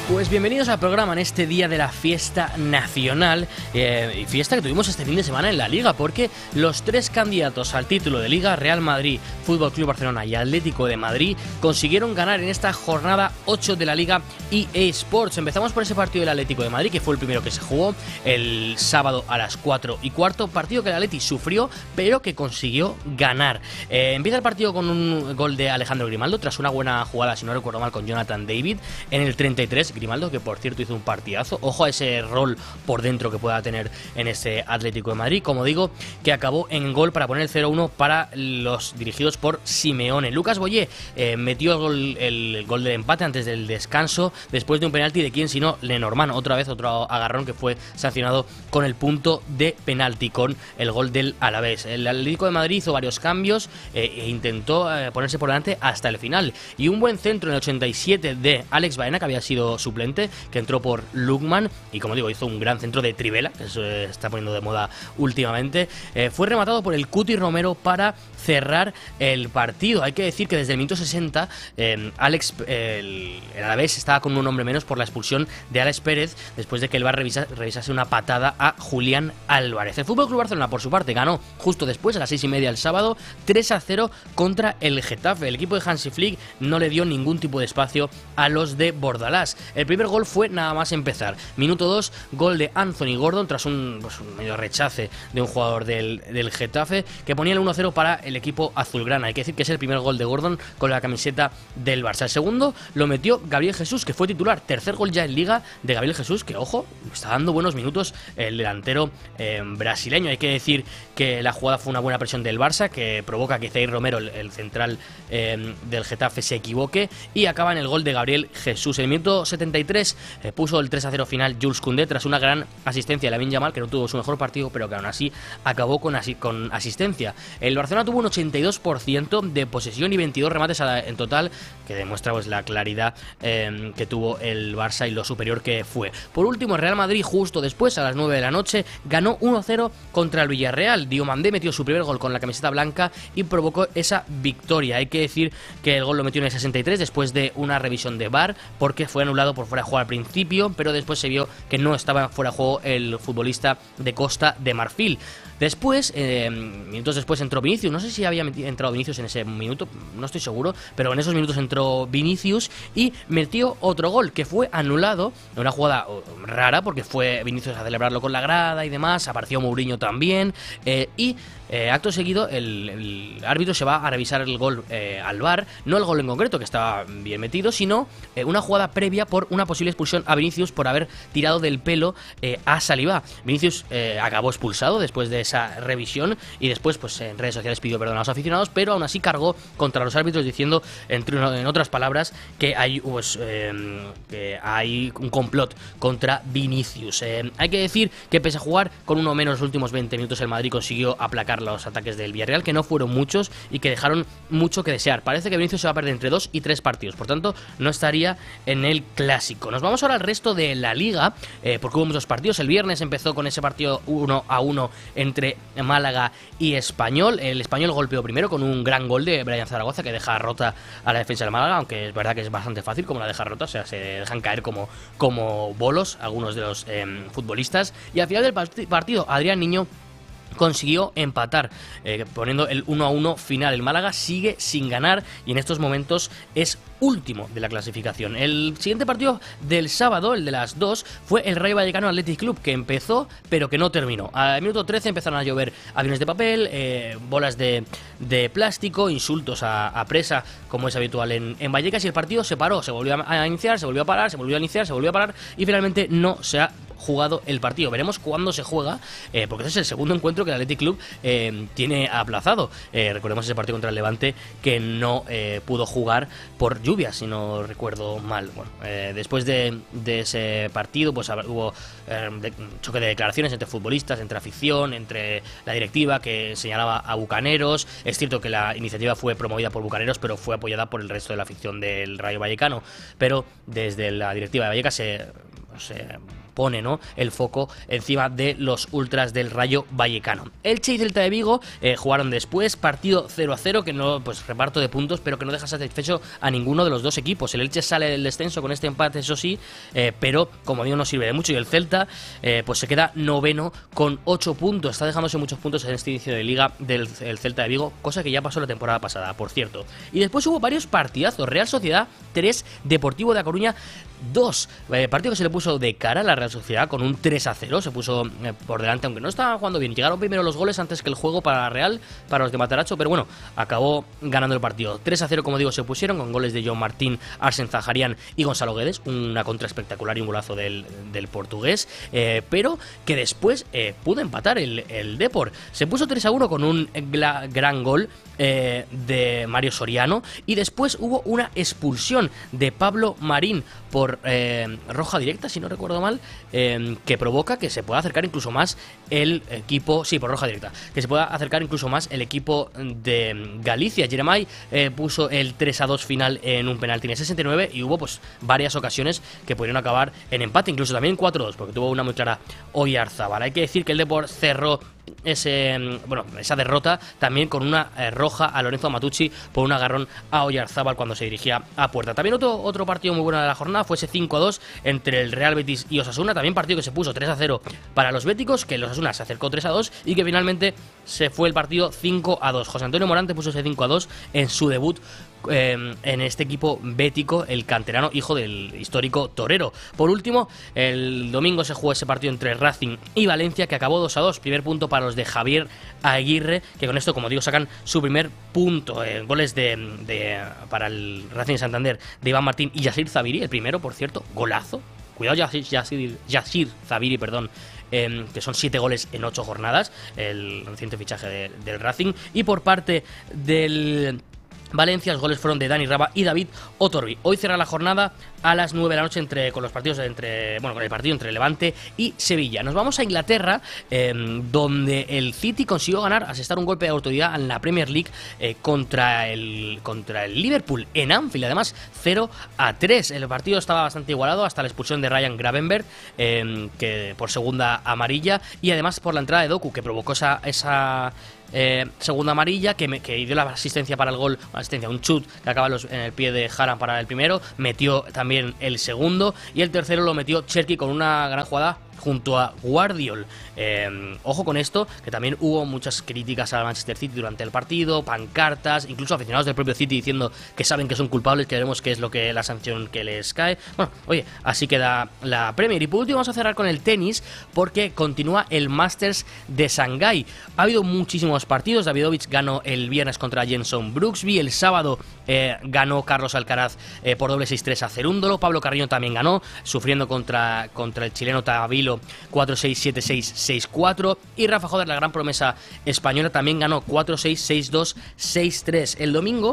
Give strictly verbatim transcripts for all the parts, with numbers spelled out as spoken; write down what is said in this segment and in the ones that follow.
Pues bienvenidos al programa en este día de la fiesta nacional, eh, fiesta que tuvimos este fin de semana en la Liga, porque los tres candidatos al título de Liga, Real Madrid, Fútbol Club Barcelona y Atlético de Madrid, consiguieron ganar en esta jornada ocho de la Liga E A Sports. Empezamos por ese partido del Atlético de Madrid, que fue el primero que se jugó el sábado a las cuatro y cuarto, partido que el Atleti sufrió, pero que consiguió ganar. Eh, empieza el partido con un gol de Alejandro Grimaldo, tras una buena jugada, si no recuerdo mal, con Jonathan David, en el treinta y tres, Grimaldo, que por cierto hizo un partidazo. Ojo a ese rol por dentro que pueda tener en ese Atlético de Madrid, como digo, que acabó en gol para poner el cero uno para los dirigidos por Simeone. Lucas Boyé eh, metió el gol, el gol del empate antes del descanso, después de un penalti de quién sino Lenormand, otra vez otro agarrón que fue sancionado con el punto de penalti, con el gol del Alavés. El Atlético de Madrid hizo varios cambios eh, e intentó eh, ponerse por delante hasta el final, y un buen centro en el ochenta y siete de Alex Baena, que había sido suplente, que entró por Lukman y, como digo, hizo un gran centro de Trivela, que se está poniendo de moda últimamente. Eh, fue rematado por el Cuti Romero para cerrar el partido. Hay que decir que desde el minuto sesenta eh, Alex eh, el, el Alavés estaba con un hombre menos por la expulsión de Alex Pérez, después de que el V A R revisa, revisase una patada a Julián Álvarez. El Fútbol Club Barcelona, por su parte, ganó justo después, a las seis y media el sábado, tres a cero contra el Getafe. El equipo de Hansi Flick no le dio ningún tipo de espacio a los de Bordalás. El primer gol fue nada más empezar. Minuto dos, gol de Anthony Gordon tras un, pues, un medio rechace de un jugador del, del Getafe, que ponía el uno cero para el equipo azulgrana. Hay que decir que es el primer gol de Gordon con la camiseta del Barça. El segundo lo metió Gabriel Jesús, que fue titular. Tercer gol ya en Liga de Gabriel Jesús, que, ojo, está dando buenos minutos el delantero eh, brasileño. Hay que decir que la jugada fue una buena presión del Barça, que provoca que Zaire Romero, el, el central eh, del Getafe, se equivoque, y acaba en el gol de Gabriel Jesús. En el minuto setenta y tres eh, puso el tres a cero final Jules Koundé, tras una gran asistencia de Lamine Yamal, que no tuvo su mejor partido, pero que aún así acabó con, asi con asistencia. El Barcelona tuvo un ochenta y dos por ciento de posesión y veintidós remates a la, en total, que demuestra pues la claridad eh, que tuvo el Barça y lo superior que fue. Por último, el Real Madrid, justo después, a las nueve de la noche, ganó uno cero contra el Villarreal. Diomandé metió su primer gol con la camiseta blanca y provocó esa victoria. Hay que decir que el gol lo metió en el sesenta y tres después de una revisión de V A R, porque fue anulado por fuera de juego al principio, pero después se vio que no estaba fuera de juego el futbolista de Costa de Marfil. Después, eh, minutos después, entró Vinicius. No sé si había entrado Vinicius en ese minuto, no estoy seguro, pero en esos minutos entró Vinicius y metió otro gol que fue anulado. Una jugada rara, porque fue Vinicius a celebrarlo con la grada y demás. Apareció Mourinho también, eh, y Eh, acto seguido el, el árbitro se va a revisar el gol eh, al V A R, no el gol en concreto, que estaba bien metido, sino eh, una jugada previa por una posible expulsión a Vinicius por haber tirado del pelo eh, a Saliba. Vinicius eh, acabó expulsado después de esa revisión, y después pues en redes sociales pidió perdón a los aficionados, pero aún así cargó contra los árbitros, diciendo, entre, en otras palabras, que hay, pues, eh, que hay un complot contra Vinicius. Eh, hay que decir que, pese a jugar con uno menos los últimos veinte minutos, el Madrid consiguió aplacar los ataques del Villarreal, que no fueron muchos y que dejaron mucho que desear. Parece que Vinicius se va a perder entre dos y tres partidos, por tanto no estaría en el Clásico. Nos vamos ahora al resto de la Liga, eh, porque hubo muchos partidos. El viernes empezó con ese partido uno a uno entre Málaga y Español. El Español golpeó primero con un gran gol de Brian Zaragoza, que deja rota a la defensa del Málaga, aunque es verdad que es bastante fácil como la deja rota, o sea, se dejan caer como, como bolos algunos de los eh, futbolistas. Y al final del part partido, Adrián Niño consiguió empatar, eh, poniendo el uno a uno final. El Málaga sigue sin ganar y en estos momentos es último de la clasificación. El siguiente partido del sábado, el de las dos, fue el Rayo Vallecano Athletic Club, que empezó pero que no terminó. Al minuto trece empezaron a llover aviones de papel, eh, bolas de, de plástico, insultos a, a Presa, como es habitual en, en Vallecas, y el partido se paró, se volvió a iniciar, se volvió a parar, se volvió a iniciar, se volvió a parar y finalmente no se ha jugado el partido. Veremos cuándo se juega, eh, porque ese es el segundo encuentro que el Athletic Club eh, tiene aplazado. Eh, recordemos ese partido contra el Levante, que no eh, pudo jugar por lluvia, si no recuerdo mal. Bueno, eh, después de, de ese partido, pues hubo eh, de, choque de declaraciones entre futbolistas, entre afición, entre la directiva, que señalaba a Bucaneros. Es cierto que la iniciativa fue promovida por Bucaneros, pero fue apoyada por el resto de la afición del Rayo Vallecano. Pero desde la directiva de Vallecas se, se pone, ¿no?, el foco encima de los ultras del Rayo Vallecano. Elche y Celta de Vigo eh, jugaron después, partido cero a cero, que no, pues reparto de puntos, pero que no deja satisfecho a ninguno de los dos equipos. El Elche sale del descenso con este empate, eso sí, eh, pero como digo, no sirve de mucho, y el Celta eh, pues se queda noveno con ocho puntos, está dejándose muchos puntos en este inicio de liga del el Celta de Vigo, cosa que ya pasó la temporada pasada, por cierto. Y después hubo varios partidazos: Real Sociedad tres, Deportivo de A Coruña dos, eh, partido que se le puso de cara a la Real Sociedad con un tres a cero, se puso eh, por delante, aunque no estaba jugando bien. Llegaron primero los goles antes que el juego para la Real, para los de Mataracho, pero bueno, acabó ganando el partido. tres a cero, como digo, se pusieron con goles de John Martín, Arsen Zaharian y Gonzalo Guedes, una contra espectacular y un golazo del, del portugués, eh, pero que después eh, pudo empatar el, el Depor. Se puso tres a uno con un gran gol eh, de Mario Soriano, y después hubo una expulsión de Pablo Marín por eh, roja directa, si no recuerdo mal, eh, que provoca que se pueda acercar incluso más el equipo, sí, por roja directa, que se pueda acercar incluso más el equipo de Galicia. Jeremai eh, puso el tres a dos final en un penalti en el sesenta y nueve, y hubo pues varias ocasiones que pudieron acabar en empate, incluso también cuatro a dos, porque tuvo una muy clara Oyarzábal. Hay que decir que el Depor cerró ese, bueno, esa derrota también con una eh, roja a Lorenzo Matucci por un agarrón a Oyarzábal cuando se dirigía a puerta. También otro, otro partido muy bueno de la jornada fue ese cinco a dos entre el Real Betis y Osasuna, también partido que se puso tres a cero para los béticos, que el Osasuna se acercó tres a dos y que finalmente se fue el partido cinco a dos. José Antonio Morante puso ese cinco a dos en su debut Eh, en este equipo bético, el canterano, hijo del histórico torero. Por último, el domingo se jugó ese partido entre Racing y Valencia, que acabó dos a dos, primer punto para los de Javier Aguirre, que con esto, como digo, sacan su primer punto. eh, goles de, de para el Racing de Santander de Iván Martín y Yasir Zabiri, el primero, por cierto, golazo. Cuidado, Yasir, Yasir, Yasir Zabiri, perdón, Eh, que son siete goles en ocho jornadas, el reciente fichaje de, del Racing. Y por parte del Valencia, los goles fueron de Dani Raba y David Otorbi. Hoy cierra la jornada a las nueve de la noche entre, con los partidos entre, bueno, con el partido entre Levante y Sevilla. Nos vamos a Inglaterra, eh, donde el City consiguió ganar, asestar un golpe de autoridad en la Premier League eh, contra el contra el Liverpool en Anfield, además cero a tres. El partido estaba bastante igualado hasta la expulsión de Ryan Gravenberch, eh, que por segunda amarilla, y además por la entrada de Doku, que provocó esa esa Eh, segunda amarilla, que, me, que dio la asistencia para el gol, asistencia, un chut que acaba los, en el pie de Haaland para el primero, metió también el segundo, y el tercero lo metió Cherki con una gran jugada junto a Guardiol. Eh, ojo con esto, que también hubo muchas críticas al Manchester City durante el partido, pancartas, incluso aficionados del propio City diciendo que saben que son culpables, que veremos qué es lo que la sanción que les cae. Bueno, oye, así queda la Premier. Y por último vamos a cerrar con el tenis, porque continúa el Masters de Shanghái. Ha habido muchísimos partidos. Davidovich ganó el viernes contra Jenson Brooksby, el sábado eh, ganó Carlos Alcaraz eh, por doble seis tres a Cerúndolo, Pablo Carreño también ganó, sufriendo contra, contra el chileno Tabilo cuatro seis siete seis seis cuatro, y Rafa Joder, la gran promesa española, también ganó cuatro seis seis dos seis tres. El domingo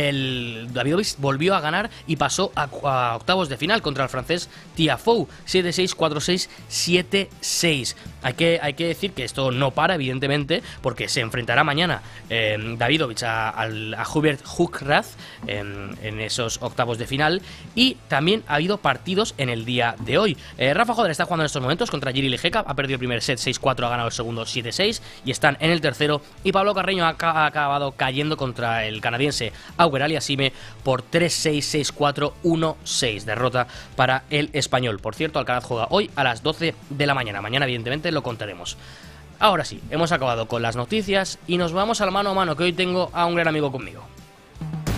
el Davidovich volvió a ganar y pasó a, a octavos de final contra el francés Tiafoe, siete seis cuatro seis siete seis. Hay que, hay que decir que esto no para, evidentemente, porque se enfrentará mañana eh, Davidovich a, a, a Hubert Hukrath en, en esos octavos de final, y también ha habido partidos en el día de hoy. eh, Rafa Joder está jugando en estos momentos contra Jiri Lejeka, ha perdido el primer set seis cuatro, ha ganado el segundo siete seis y están en el tercero, y Pablo Carreño ha, ha acabado cayendo contra el canadiense Auger Aliassime por tres seis seis cuatro uno seis, derrota para el español. Por cierto, Alcaraz juega hoy a las doce de la mañana, mañana evidentemente lo contaremos. Ahora sí, hemos acabado con las noticias y nos vamos al mano a mano, que hoy tengo a un gran amigo conmigo.